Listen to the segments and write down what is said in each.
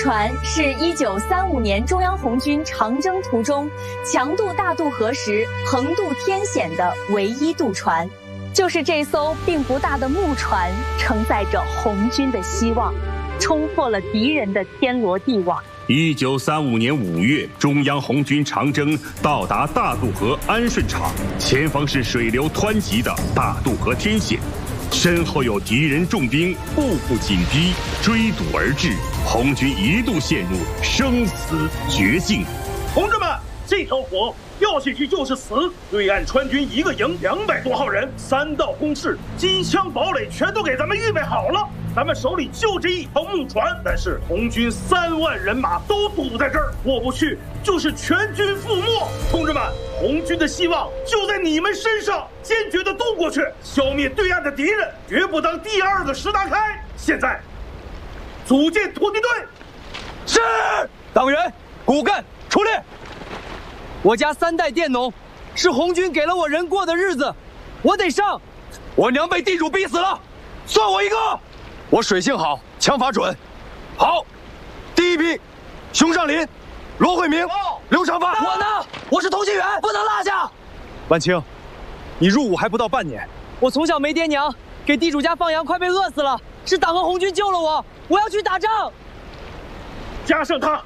船是1935年中央红军长征途中强渡大渡河时横渡天险的唯一渡船。就是这艘并不大的木船，承载着红军的希望，冲破了敌人的天罗地网。 1935年5月，中央红军长征到达大渡河安顺场，前方是水流湍急的大渡河天险，身后有敌人重兵步步紧逼，追堵而至，红军一度陷入生死绝境。 同志们，这条河掉下去就是死！对岸川军一个营200多号人，3道工事，机枪堡垒全都给咱们预备好了。咱们手里就这一条木船，但是红军3万人马都堵在这儿，过不去就是全军覆没。同志们，红军的希望就在你们身上，坚决的渡过去，消灭对岸的敌人，绝不当第2个石达开。现在，组建突击队。 是，党员骨干出列。我家3代佃农，是红军给了我人过的日子，我得上。我娘被地主逼死了，算我一个。我水性好，枪法准。好，第一批，熊尚林、罗慧明、刘长发。我呢？我是通缉员，不能落下。万青，你入伍还不到半年，我从小没爹娘，给地主家放羊，快被饿死了。是党和红军救了我，我要去打仗。 加上他。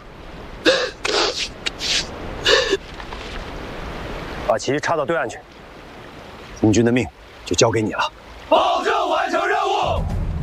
把旗插到对岸去，红军的命就交给你了。